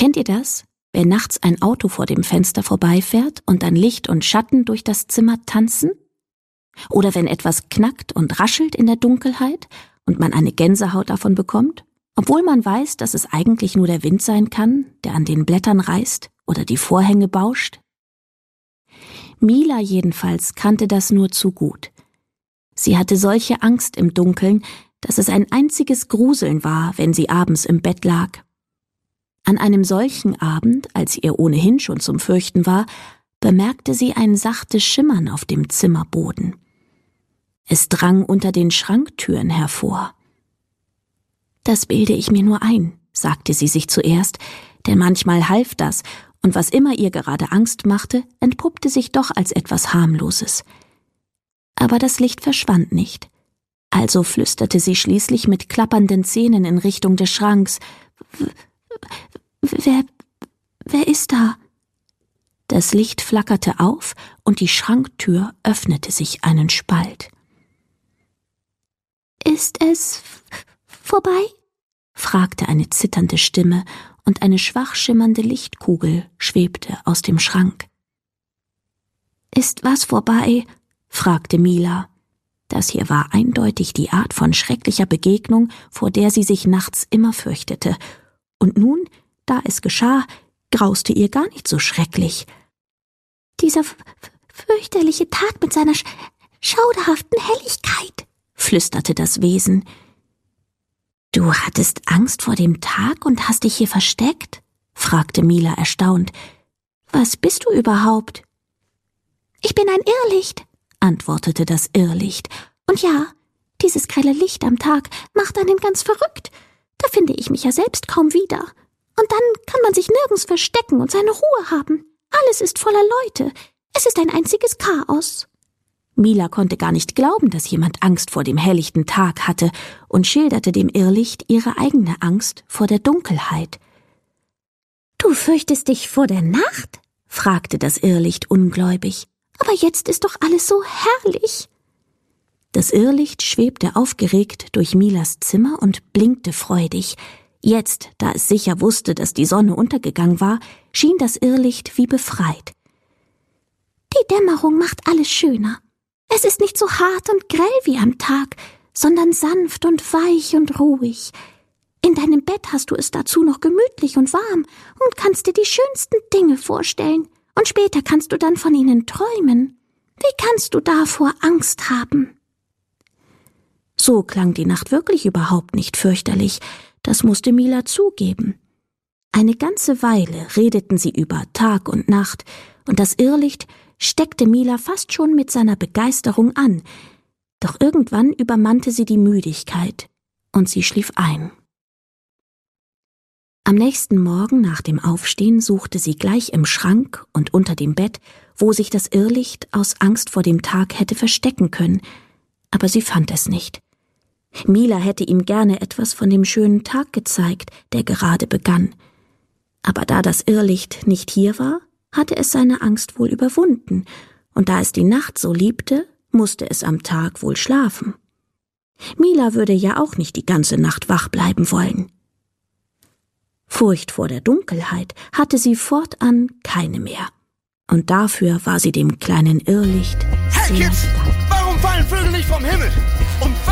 Kennt ihr das? Wenn nachts ein Auto vor dem Fenster vorbeifährt und dann Licht und Schatten durch das Zimmer tanzen? Oder wenn etwas knackt und raschelt in der Dunkelheit und man eine Gänsehaut davon bekommt, obwohl man weiß, dass es eigentlich nur der Wind sein kann, der an den Blättern reißt oder die Vorhänge bauscht? Mila jedenfalls kannte das nur zu gut. Sie hatte solche Angst im Dunkeln, dass es ein einziges Gruseln war, wenn sie abends im Bett lag. An einem solchen Abend, als ihr ohnehin schon zum Fürchten war, bemerkte sie ein sachtes Schimmern auf dem Zimmerboden. Es drang unter den Schranktüren hervor. »Das bilde ich mir nur ein«, sagte sie sich zuerst, denn manchmal half das, und was immer ihr gerade Angst machte, entpuppte sich doch als etwas Harmloses. Aber das Licht verschwand nicht. Also flüsterte sie schließlich mit klappernden Zähnen in Richtung des Schranks. Wer ist da?« Das Licht flackerte auf und die Schranktür öffnete sich einen Spalt. »Ist es vorbei?« fragte eine zitternde Stimme, und eine schwach schimmernde Lichtkugel schwebte aus dem Schrank. »Ist was vorbei?« fragte Mila. Das hier war eindeutig die Art von schrecklicher Begegnung, vor der sie sich nachts immer fürchtete. Und nun, da es geschah, grauste ihr gar nicht so schrecklich. »Dieser fürchterliche Tag mit seiner schauderhaften Helligkeit«, flüsterte das Wesen. »Du hattest Angst vor dem Tag und hast dich hier versteckt?« fragte Mila erstaunt. »Was bist du überhaupt?« »Ich bin ein Irrlicht«, antwortete das Irrlicht. »Und ja, dieses grelle Licht am Tag macht einen ganz verrückt. Da finde ich mich ja selbst kaum wieder. Und dann kann man sich nirgends verstecken und seine Ruhe haben. Alles ist voller Leute. Es ist ein einziges Chaos.« Mila konnte gar nicht glauben, dass jemand Angst vor dem helllichten Tag hatte und schilderte dem Irrlicht ihre eigene Angst vor der Dunkelheit. »Du fürchtest dich vor der Nacht?« fragte das Irrlicht ungläubig. »Aber jetzt ist doch alles so herrlich.« Das Irrlicht schwebte aufgeregt durch Milas Zimmer und blinkte freudig. Jetzt, da es sicher wusste, dass die Sonne untergegangen war, schien das Irrlicht wie befreit. »Die Dämmerung macht alles schöner. Es ist nicht so hart und grell wie am Tag, sondern sanft und weich und ruhig. In deinem Bett hast du es dazu noch gemütlich und warm und kannst dir die schönsten Dinge vorstellen, und später kannst du dann von ihnen träumen. Wie kannst du davor Angst haben?« So klang die Nacht wirklich überhaupt nicht fürchterlich, das musste Mila zugeben. Eine ganze Weile redeten sie über Tag und Nacht, und das Irrlicht steckte Mila fast schon mit seiner Begeisterung an, doch irgendwann übermannte sie die Müdigkeit, und sie schlief ein. Am nächsten Morgen nach dem Aufstehen suchte sie gleich im Schrank und unter dem Bett, wo sich das Irrlicht aus Angst vor dem Tag hätte verstecken können, aber sie fand es nicht. Mila hätte ihm gerne etwas von dem schönen Tag gezeigt, der gerade begann. Aber da das Irrlicht nicht hier war, hatte es seine Angst wohl überwunden, und da es die Nacht so liebte, musste es am Tag wohl schlafen. Mila würde ja auch nicht die ganze Nacht wach bleiben wollen. Furcht vor der Dunkelheit hatte sie fortan keine mehr, und dafür war sie dem kleinen Irrlicht Hey sehr Kids, dankbar. warum fallen Vögel nicht vom Himmel? Und